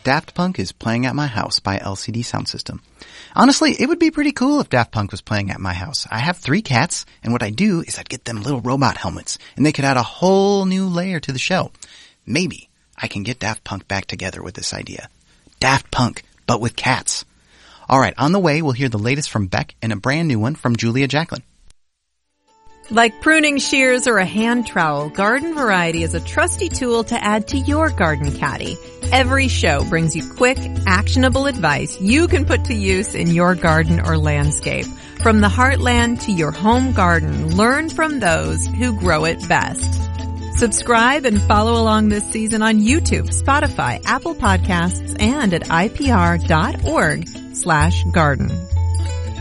Daft Punk is Playing at My House by LCD Soundsystem. Honestly, it would be pretty cool if Daft Punk was playing at my house. I have 3 cats, and what I do is I'd get them little robot helmets, and they could add a whole new layer to the show. Maybe I can get Daft Punk back together with this idea. Daft Punk, but with cats. All right, on the way, we'll hear the latest from Beck and a brand new one from Julia Jacklin. Like pruning shears or a hand trowel, Garden Variety is a trusty tool to add to your garden caddy. Every show brings you quick, actionable advice you can put to use in your garden or landscape. From the heartland to your home garden, learn from those who grow it best. Subscribe and follow along this season on YouTube, Spotify, Apple Podcasts, and at ipr.org/garden.